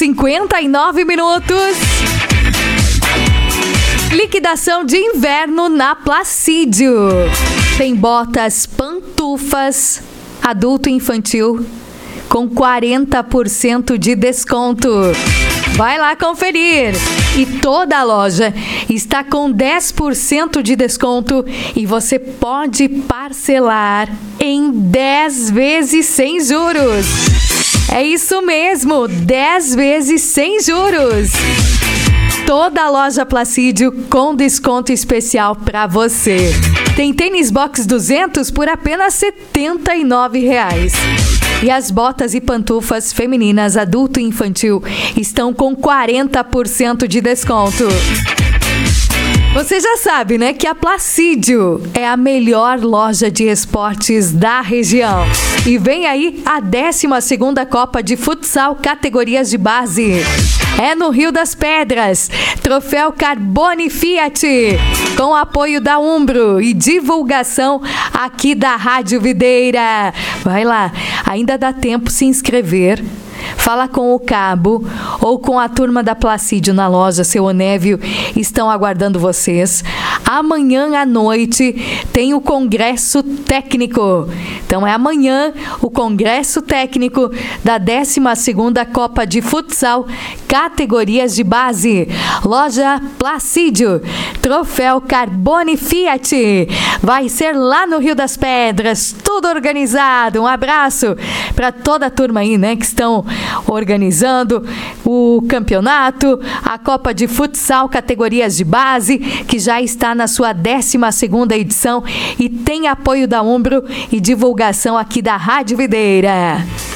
11h59. Liquidação de inverno na Placídio. Tem botas, pantufas, adulto e infantil com 40% de desconto. Vai lá conferir. E toda a loja está com 10% de desconto e você pode parcelar em 10 vezes sem juros. É isso mesmo, 10 vezes sem juros. Toda a loja Placídio com desconto especial para você. Tem tênis box 200 por apenas R$ 79,00. E as botas e pantufas femininas adulto e infantil estão com 40% de desconto. Você já sabe, né, que a Placídio é a melhor loja de esportes da região. E vem aí a 12ª Copa de Futsal categorias de base. É no Rio das Pedras, Troféu Carbone Fiat, com apoio da Umbro e divulgação aqui da Rádio Videira. Vai lá, ainda dá tempo de se inscrever. Fala com o Cabo ou com a turma da Placídio na loja. Seu Onésio estão aguardando vocês. Amanhã à noite tem o Congresso Técnico. Então é amanhã o Congresso Técnico da 12ª Copa de Futsal categorias de base. Loja Placídio, Troféu Carbone Fiat. Vai ser lá no Rio das Pedras, tudo organizado. Um abraço para toda a turma aí, né, que estão organizando o campeonato, a Copa de Futsal categorias de base, que já está na sua 12ª edição e tem apoio da Umbro e divulgação aqui da Rádio Videira.